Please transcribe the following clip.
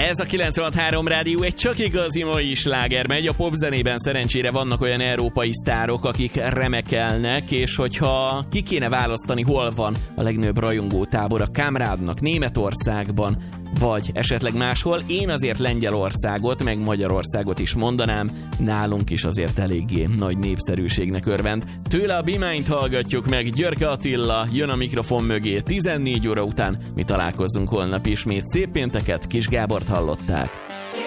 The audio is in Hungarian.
Ez a 96.3 Rádió egy csak igazi mai sláger megy. A popzenében szerencsére vannak olyan európai sztárok, akik remekelnek, és hogyha ki kéne választani, hol van a legnagyobb rajongó tábor a Kamrádnak, Németországban, vagy esetleg máshol, én azért Lengyelországot, meg Magyarországot is mondanám, nálunk is azért eléggé nagy népszerűségnek örvend. Tőle a Be Mind hallgatjuk meg, Györke Attila jön a mikrofon mögé 14 óra után, mi találkozzunk holnap ismét. Szép pénteket, Kis Gábort hallották.